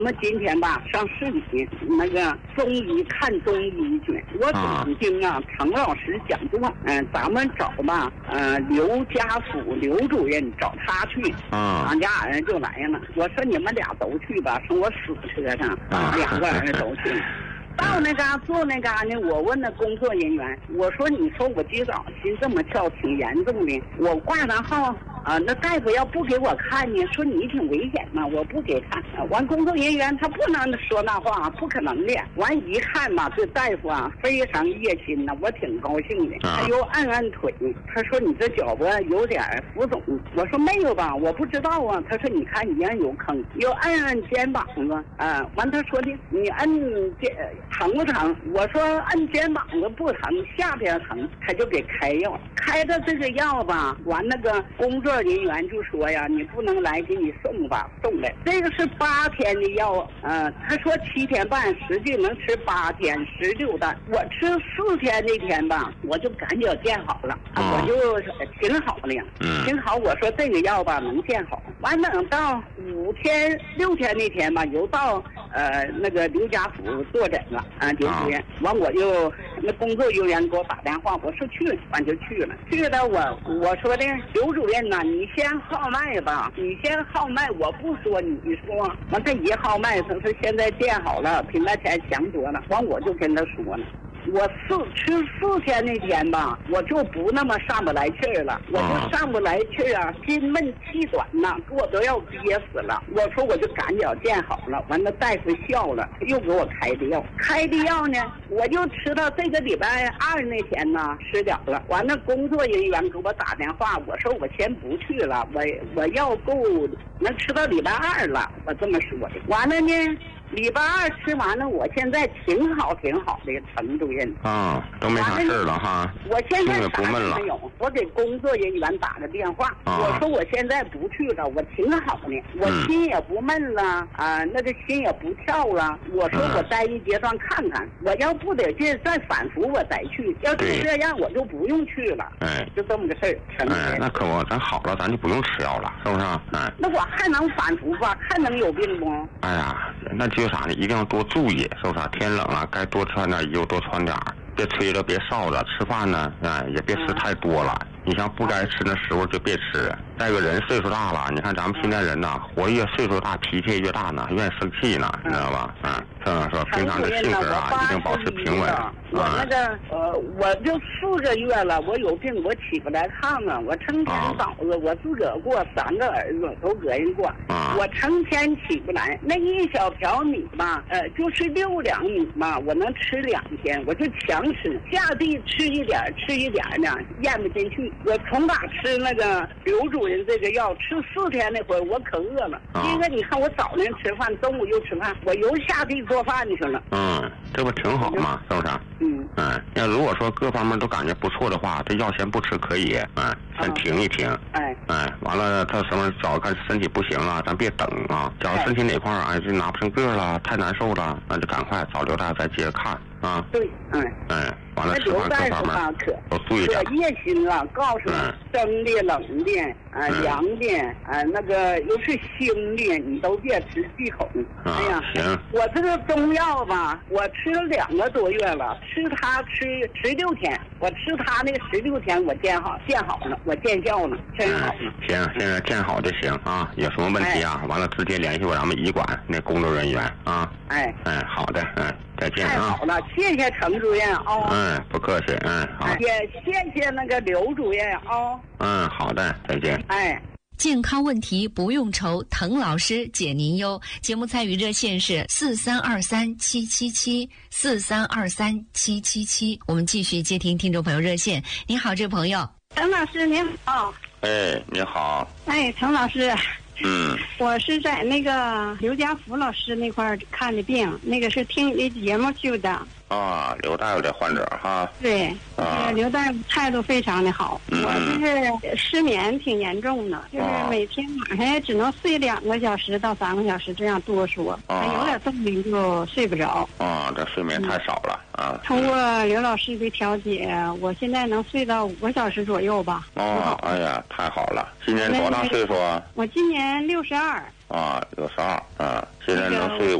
我们今天吧上市里那个中医看中医去，我总听程老师讲座，咱们找吧，刘家福刘主任找他去，俺家儿子就来了。我说你们俩都去吧，从我死车上，两个儿子都去。到那嘎坐那嘎呢，我问那工作人员，我说你说我今早心这么跳挺严重的，我挂上号。那大夫要不给我看呢，说你挺危险嘛，我不给看。完，工作人员他不能说那话，不可能的。完一看嘛，这大夫非常热心呐，我挺高兴的。他又按按腿，他说你这脚部有点浮肿，我说没有吧，我不知道啊。他说你看一样有坑，又按按肩膀子，完他说的你按疼不疼？我说按肩膀子不疼，下边疼，他就给开药，开的这个药吧，完那个工作人员就说呀，你不能来，给你送吧，送来。这个是8天的药，他说7天半，实际能吃8天16单。我吃4天那天吧，我就感觉见好了，我就挺好的，挺好。我说这个药吧能见好。完等到5天6天那天吧，又到那个刘家福坐诊了，刘主任。完我就那工作人员给我打电话，我说去，完就去了。去了我说的刘主任呐，你先号脉吧，你先号脉，我不说你说。完他一号脉，他说现在见好了，比那天强多了。完我就跟他说了。我吃4天那天吧，我就不那么上不来气儿了，我就上不来气儿啊，心闷气短呐，给我都要憋死了。我说我就赶紧见好了，完了大夫笑了，又给我开的药，开的药呢，我就吃到这个礼拜2那天呢吃了了。完了工作人员给我打电话，我说我先不去了，我要够能吃到礼拜2了，我这么说的。完了呢。礼拜2吃完了，我现在挺好的，程主任都没啥事了哈。 我现在啥也没有，我给工作人员打个电话，我说我现在不去了，我挺好的，我心也不闷了那个心也不跳了。我说我待一阶段看看，我要不得劲再反复我再去，要是这样我就不用去了。就这么个事儿。 那可不，咱好了，咱就不用吃药了，是不是？ 那我还能反复吧？还能有病不？ 哎呀，那就啥呢？一定要多注意，是不是？天冷了，该多穿点衣服，多穿点，别吹着，别烧着。吃饭呢，也别吃太多了。你像不该吃的食物就别吃。再个人岁数大了，你看咱们现在人呐，活越岁数大，脾气越大呢，愿意生气呢，你知道吧？说平常的性格一定保持平稳。 我那个我就4个月了，我有病，我起不来炕啊，我成天嫂子，我自个儿过3个儿子都膈应过，我成天起不来。那一小条米吧，就是6两米嘛，我能吃2天，我就强吃，下地吃一点呢，咽不进去。我从哪吃那个刘主任这个药，吃4天那会儿我可饿了。因为你看我早上吃饭，中午又吃饭，我又下地做饭去了。 这不挺好吗？是不是？要如果说各方面都感觉不错的话，这药先不吃可以，先停一停。完了他什么找看身体不行了，咱别等啊。假如身体哪块就拿不成个了，太难受了，那就赶快找刘大夫再接着看啊。 对， 完了吃饭各方面都注意点。 可热心了，告诉你生的、冷的、凉的，那个又是腥的，你都别吃忌口。哎呀， 行。 我这个中药吧，我吃了2个多月了，吃它吃16天，我吃它那个16天，我见好了，我见效了，真好了。 行，现在见好就行啊，有什么问题完了直接联系我咱们医馆那工作人员啊。好的，再见啊。 太好了，谢谢程主任不客气，好。 也谢谢那个刘主任好的，再见。 健康问题不用愁，滕老师解您忧。节目参与热线是4323777743237777。我们继续接听听众朋友热线。你好，这位朋友。 滕老师您好。 你好。 滕老师。我是在那个刘家福老师那块看的病，那个是听你的节目去的。 刘大夫的患者哈。 对，刘大夫态度非常的好。我就是失眠挺严重的，就是每天晚上也只能睡2个小时到3个小时这样多说，有点动静就睡不着。 这睡眠太少了通过刘老师的调解，我现在能睡到5个小时左右吧。 哎呀，太好了！今年多大岁数啊？ 我今年62。 啊，62啊，现在能睡